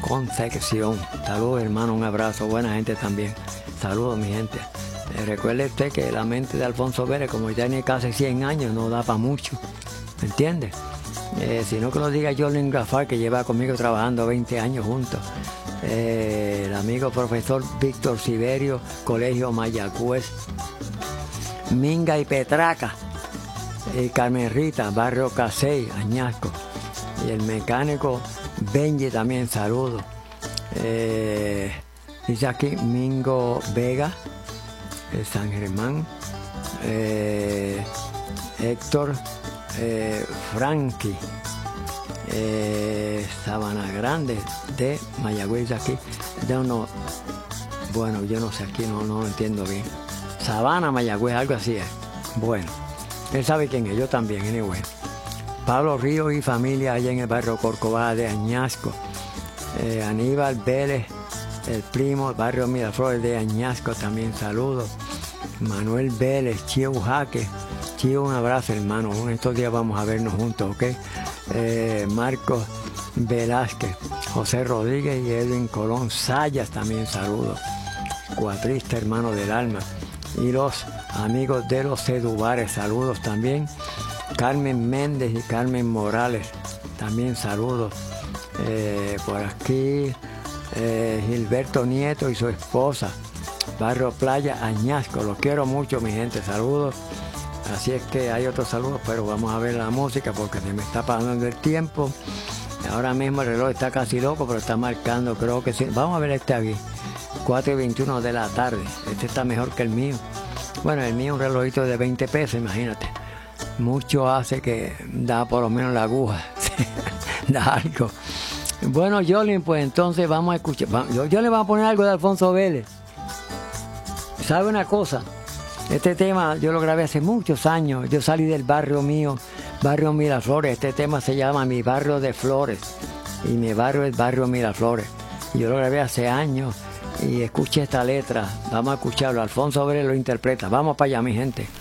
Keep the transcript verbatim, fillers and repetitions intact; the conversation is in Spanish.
Concepción. Saludos, hermano, un abrazo, buena gente también. Saludos, mi gente. Eh, recuerde usted que la mente de Alfonso Vélez, como ya tiene casi cien años, no da para mucho, ¿me entiende? Eh, sino que lo diga Jolín Gafar, que lleva conmigo trabajando veinte años juntos. Eh, el amigo profesor Víctor Siberio, Colegio Mayagüez. Minga y Petraca, y Carmen Rita, Barrio Casey, Añasco. Y el mecánico Benji también, saludos. Eh, dice aquí Mingo Vega, de San Germán. Eh, Héctor eh, Frankie, eh, Sabana Grande de Mayagüez, aquí. Yo no, bueno, yo no sé, aquí no, no lo entiendo bien. Sabana, Mayagüez, algo así es. Bueno, él sabe quién es, yo también, anyway. Pablo Ríos y familia allá en el barrio Corcovado de Añasco. Eh, Aníbal Vélez, el primo, el barrio Miraflores de Añasco, también saludos. Manuel Vélez, Chío Jaque. Chío, un abrazo, hermano. En estos días vamos a vernos juntos, ¿ok? Eh, Marcos Velázquez, José Rodríguez y Edwin Colón Sayas, también saludos. Cuatrista, hermano del alma. Y los amigos de los Edubares, saludos también. Carmen Méndez y Carmen Morales, también saludos. Eh, por aquí eh, Gilberto Nieto y su esposa, Barrio Playa, Añasco. Los quiero mucho, mi gente, saludos. Así es que hay otros saludos, pero vamos a ver la música porque se me está pasando el tiempo. Ahora mismo el reloj está casi loco, pero está marcando, creo que sí. Vamos a ver este aquí, cuatro y veintiuno de la tarde. Este está mejor que el mío. Bueno, el mío es un relojito de veinte pesos, imagínate. Mucho hace que da por lo menos la aguja, da algo. Bueno, Jolín, pues entonces vamos a escuchar. Yo, yo le voy a poner algo de Alfonso Vélez. ¿Sabe una cosa? Este tema yo lo grabé hace muchos años. Yo salí del barrio mío, barrio Miraflores. Este tema se llama Mi Barrio de Flores. Y mi barrio es barrio Miraflores. Y yo lo grabé hace años. Y escuché esta letra. Vamos a escucharlo. Alfonso Vélez lo interpreta. Vamos para allá, mi gente.